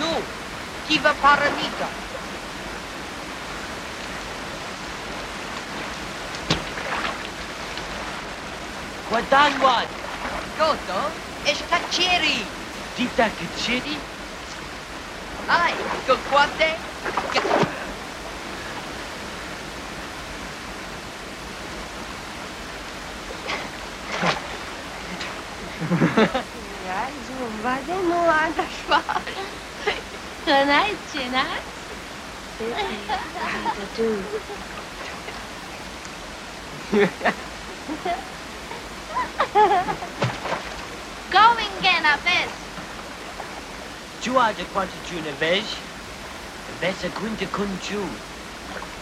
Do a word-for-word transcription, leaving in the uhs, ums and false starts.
Nu, tiva paranita. Guadanwan, Toto, ești taceri. Tita Kachiri? Ai, cu quante? Ja, zumba de nu ada șoară. Tonight, Jenna. Going again, Abes. Jua de quanti juna vej? Vesa quinta kunchu.